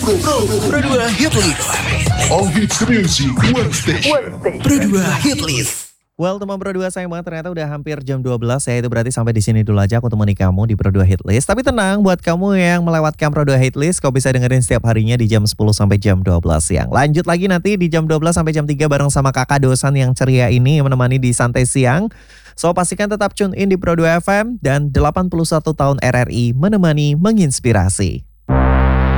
Pro 2 Hit List. All hits music, one station. Pro 2 Hit List. Well, teman Pro 2 sayang banget ternyata udah hampir jam 12 ya. Itu berarti sampai di sini dulu aja aku temani kamu di Pro 2 Hit List. Tapi tenang, buat kamu yang melewatkan Pro 2 Hit List, kau bisa dengerin setiap harinya di jam 10 sampai jam 12 siang. Lanjut lagi nanti di jam 12 sampai jam 3 bareng sama kakak dosan yang ceria ini yang menemani di Santai Siang. So pastikan tetap tune in di Pro 2 FM dan 81 tahun RRI menemani menginspirasi.